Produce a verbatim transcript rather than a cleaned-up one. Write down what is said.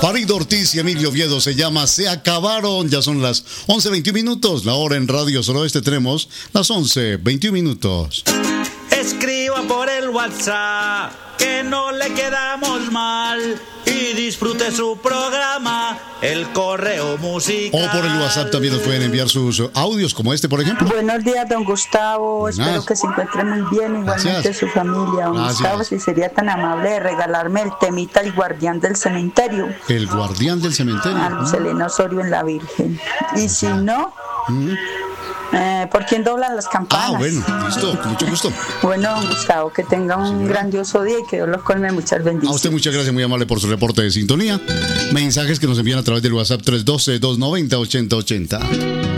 Farid Ortiz y Emilio Oviedo se llama Se Acabaron. Ya son las once veintiún minutos. La hora en Radio Suroeste tenemos las once veintiún minutos. Escriba por el WhatsApp que no le quedamos mal y disfrute su programa, El Correo Musical. O por el WhatsApp también nos pueden enviar sus audios, como este, por ejemplo. Buenos días, don Gustavo. Buenas. Espero que se encuentre muy bien, igualmente Gracias. su familia. Don Gracias. Gustavo, si sería tan amable de regalarme el temita El Guardián del Cementerio, El guardián del cementerio. a Luz Helena Osorio en La Virgen. Y si no, Mm. eh, ¿por quién doblan las campanas? Ah, bueno, listo, con mucho gusto. Bueno, don Gustavo, que tenga un Señora. grandioso día y que Dios los colme muchas A bendiciones. usted muchas gracias, muy amable por su reporte de sintonía. Mensajes que nos envían a través del WhatsApp tres uno dos, dos nueve cero, ocho cero ocho cero.